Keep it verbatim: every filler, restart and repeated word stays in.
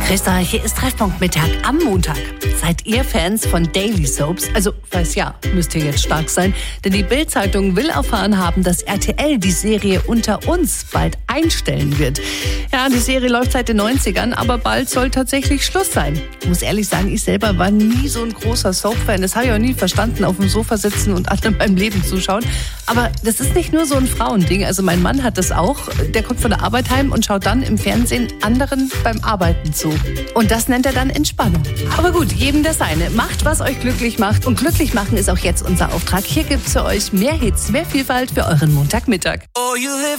Christa, hier ist Treffpunkt Mittag am Montag. Seid ihr Fans von Daily Soaps? Also, falls ja, müsst ihr jetzt stark sein. Denn die Bild-Zeitung will erfahren haben, dass R T L die Serie Unter uns bald einstellen wird. Ja, die Serie läuft seit den neunzigern, aber bald soll tatsächlich Schluss sein. Ich muss ehrlich sagen, ich selber war nie so ein großer Soap-Fan. Das habe ich auch nie verstanden, auf dem Sofa sitzen und anderen beim Leben zuschauen. Aber das ist nicht nur so ein Frauending. Also mein Mann hat das auch. Der kommt von der Arbeit heim und schaut dann im Fernsehen anderen beim Arbeiten zu. Und das nennt er dann Entspannung. Aber gut, jedem das seine. Macht, was euch glücklich macht. Und glücklich machen ist auch jetzt unser Auftrag. Hier gibt's für euch mehr Hits, mehr Vielfalt für euren Montagmittag.